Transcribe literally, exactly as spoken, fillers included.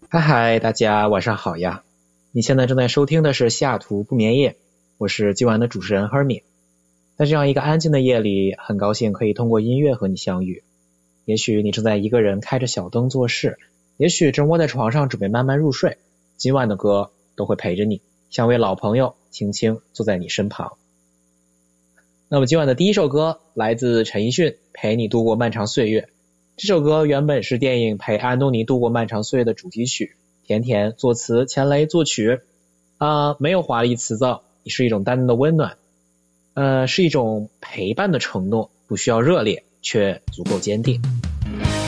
嗨嗨，大家晚上好呀！你现在正在收听的是西雅图不眠夜，我是今晚的主持人 Hermie。在这样一个安静的夜里，很高兴可以通过音乐和你相遇。也许你正在一个人开着小灯做事，也许正窝在床上准备慢慢入睡，今晚的歌都会陪着你，像位老朋友轻轻坐在你身旁。那么今晚的第一首歌来自陈奕迅《陪你度过漫长岁月》。这首歌原本是电影《陪安东尼度过漫长岁月》的主题曲，甜甜作词，钱雷作曲。啊、呃，没有华丽辞藻，也是一种淡淡的温暖，呃，是一种陪伴的承诺，不需要热烈，却足够坚定。